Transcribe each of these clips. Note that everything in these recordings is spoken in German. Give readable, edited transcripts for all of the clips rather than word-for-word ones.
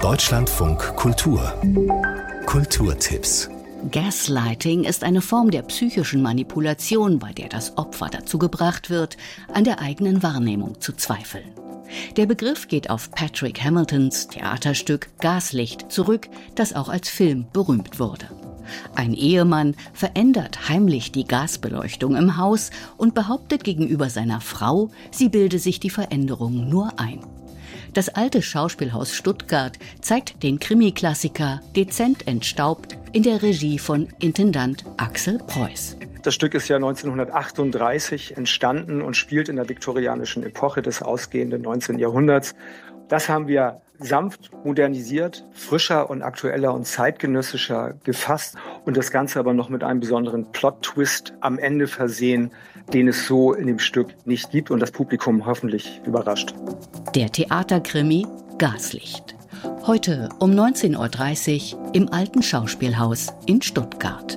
Deutschlandfunk Kultur. Kulturtipps. Gaslighting ist eine Form der psychischen Manipulation, bei der das Opfer dazu gebracht wird, an der eigenen Wahrnehmung zu zweifeln. Der Begriff geht auf Patrick Hamiltons Theaterstück Gaslicht zurück, das auch als Film berühmt wurde. Ein Ehemann verändert heimlich die Gasbeleuchtung im Haus und behauptet gegenüber seiner Frau, sie bilde sich die Veränderung nur ein. Das alte Schauspielhaus Stuttgart zeigt den Krimi-Klassiker dezent entstaubt in der Regie von Intendant Axel Preuß. Das Stück ist ja 1938 entstanden und spielt in der viktorianischen Epoche des ausgehenden 19. Jahrhunderts. Das haben wir sanft modernisiert, frischer und aktueller und zeitgenössischer gefasst und das Ganze aber noch mit einem besonderen Plot-Twist am Ende versehen, den es so in dem Stück nicht gibt und das Publikum hoffentlich überrascht. Der Theaterkrimi Gaslicht. Heute um 19.30 Uhr im Alten Schauspielhaus in Stuttgart.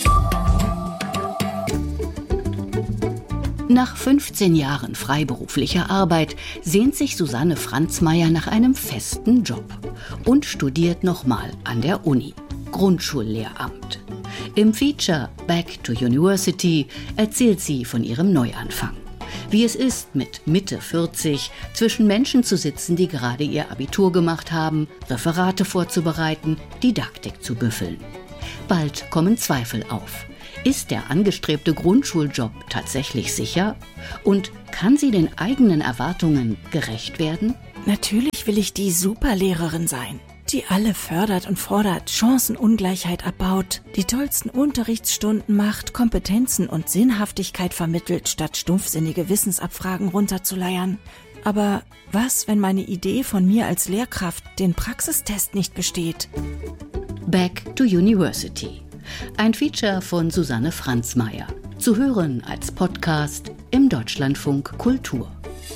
Nach 15 Jahren freiberuflicher Arbeit sehnt sich Susanne Franzmeier nach einem festen Job und studiert nochmal an der Uni, Grundschullehramt. Im Feature Back to University erzählt sie von ihrem Neuanfang. Wie es ist, mit Mitte 40 zwischen Menschen zu sitzen, die gerade ihr Abitur gemacht haben, Referate vorzubereiten, Didaktik zu büffeln. Bald kommen Zweifel auf. Ist der angestrebte Grundschuljob tatsächlich sicher? Und kann sie den eigenen Erwartungen gerecht werden? Natürlich will ich die Superlehrerin sein, die alle fördert und fordert, Chancenungleichheit abbaut, die tollsten Unterrichtsstunden macht, Kompetenzen und Sinnhaftigkeit vermittelt, statt stumpfsinnige Wissensabfragen runterzuleiern. Aber was, wenn meine Idee von mir als Lehrkraft den Praxistest nicht besteht? Back to University. Ein Feature von Susanne Franzmeier. Zu hören als Podcast im Deutschlandfunk Kultur.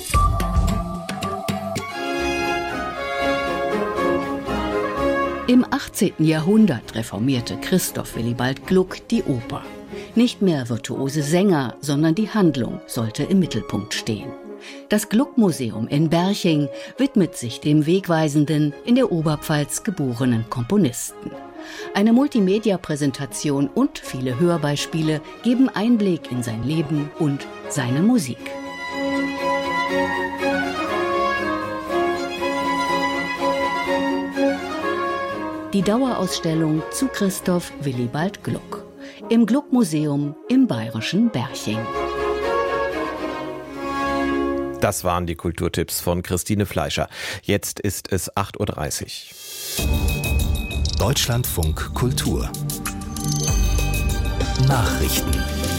Im 18. Jahrhundert reformierte Christoph Willibald Gluck die Oper. Nicht mehr virtuose Sänger, sondern die Handlung sollte im Mittelpunkt stehen. Das Gluck-Museum in Berching widmet sich dem wegweisenden, in der Oberpfalz geborenen Komponisten. Eine Multimedia-Präsentation und viele Hörbeispiele geben Einblick in sein Leben und seine Musik. Die Dauerausstellung zu Christoph Willibald Gluck im Gluck-Museum im bayerischen Berching. Das waren die Kulturtipps von Christine Fleischer. Jetzt ist es 8.30 Uhr. Deutschlandfunk Kultur. Nachrichten.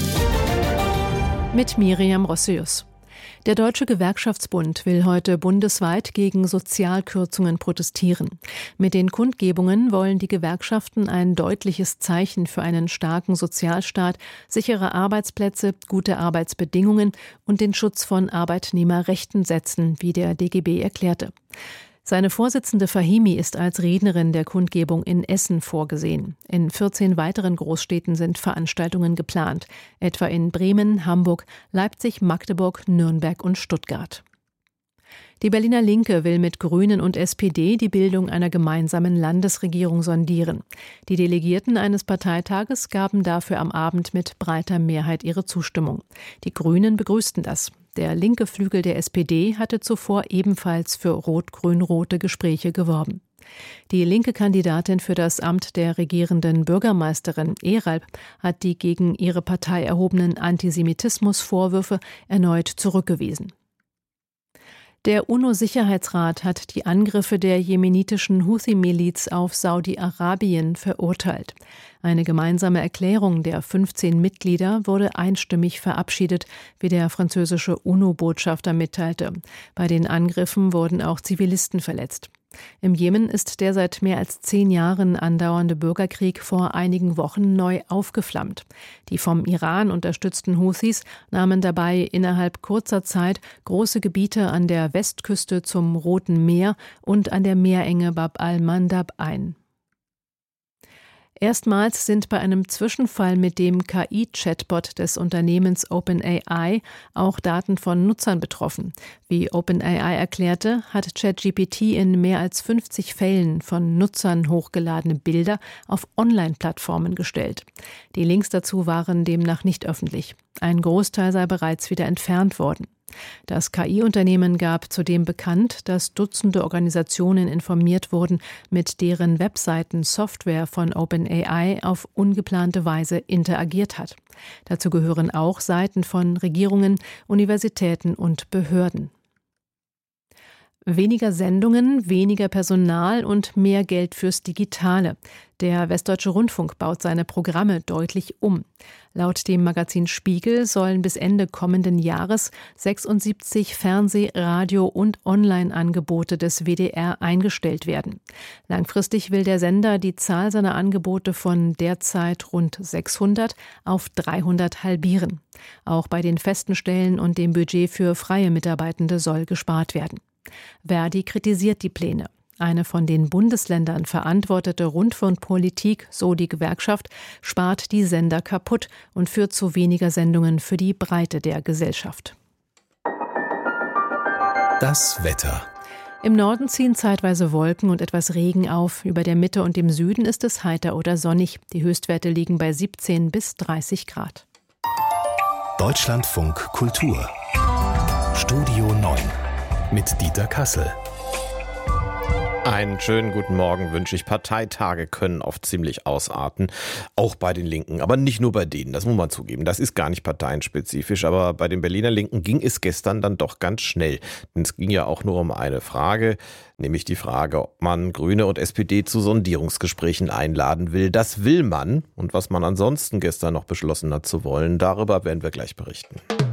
Mit Miriam Rossius. Der Deutsche Gewerkschaftsbund will heute bundesweit gegen Sozialkürzungen protestieren. Mit den Kundgebungen wollen die Gewerkschaften ein deutliches Zeichen für einen starken Sozialstaat, sichere Arbeitsplätze, gute Arbeitsbedingungen und den Schutz von Arbeitnehmerrechten setzen, wie der DGB erklärte. Seine Vorsitzende Fahimi ist als Rednerin der Kundgebung in Essen vorgesehen. In 14 weiteren Großstädten sind Veranstaltungen geplant, etwa in Bremen, Hamburg, Leipzig, Magdeburg, Nürnberg und Stuttgart. Die Berliner Linke will mit Grünen und SPD die Bildung einer gemeinsamen Landesregierung sondieren. Die Delegierten eines Parteitages gaben dafür am Abend mit breiter Mehrheit ihre Zustimmung. Die Grünen begrüßten das. Der linke Flügel der SPD hatte zuvor ebenfalls für rot-grün-rote Gespräche geworben. Die linke Kandidatin für das Amt der regierenden Bürgermeisterin Eralp hat die gegen ihre Partei erhobenen Antisemitismusvorwürfe erneut zurückgewiesen. Der UNO-Sicherheitsrat hat die Angriffe der jemenitischen Houthi-Miliz auf Saudi-Arabien verurteilt. Eine gemeinsame Erklärung der 15 Mitglieder wurde einstimmig verabschiedet, wie der französische UNO-Botschafter mitteilte. Bei den Angriffen wurden auch Zivilisten verletzt. Im Jemen ist der seit mehr als 10 Jahren andauernde Bürgerkrieg vor einigen Wochen neu aufgeflammt. Die vom Iran unterstützten Houthis nahmen dabei innerhalb kurzer Zeit große Gebiete an der Westküste zum Roten Meer und an der Meerenge Bab al-Mandab ein. Erstmals sind bei einem Zwischenfall mit dem KI-Chatbot des Unternehmens OpenAI auch Daten von Nutzern betroffen. Wie OpenAI erklärte, hat ChatGPT in mehr als 50 Fällen von Nutzern hochgeladene Bilder auf Online-Plattformen gestellt. Die Links dazu waren demnach nicht öffentlich. Ein Großteil sei bereits wieder entfernt worden. Das KI-Unternehmen gab zudem bekannt, dass Dutzende Organisationen informiert wurden, mit deren Webseiten Software von OpenAI auf ungeplante Weise interagiert hat. Dazu gehören auch Seiten von Regierungen, Universitäten und Behörden. Weniger Sendungen, weniger Personal und mehr Geld fürs Digitale. Der Westdeutsche Rundfunk baut seine Programme deutlich um. Laut dem Magazin Spiegel sollen bis Ende kommenden Jahres 76 Fernseh-, Radio- und Online-Angebote des WDR eingestellt werden. Langfristig will der Sender die Zahl seiner Angebote von derzeit rund 600 auf 300 halbieren. Auch bei den festen Stellen und dem Budget für freie Mitarbeitende soll gespart werden. Verdi kritisiert die Pläne. Eine von den Bundesländern verantwortete Rundfunkpolitik, so die Gewerkschaft, spart die Sender kaputt und führt zu weniger Sendungen für die Breite der Gesellschaft. Das Wetter. Im Norden ziehen zeitweise Wolken und etwas Regen auf. Über der Mitte und im Süden ist es heiter oder sonnig. Die Höchstwerte liegen bei 17 bis 30 Grad. Deutschlandfunk Kultur. Studio 9 mit Dieter Kassel. Einen schönen guten Morgen wünsche ich. Parteitage können oft ziemlich ausarten, auch bei den Linken. Aber nicht nur bei denen, das muss man zugeben. Das ist gar nicht parteienspezifisch, aber bei den Berliner Linken ging es gestern dann doch ganz schnell. Denn es ging ja auch nur um eine Frage, nämlich die Frage, ob man Grüne und SPD zu Sondierungsgesprächen einladen will. Das will man. Und was man ansonsten gestern noch beschlossen hat zu wollen, darüber werden wir gleich berichten.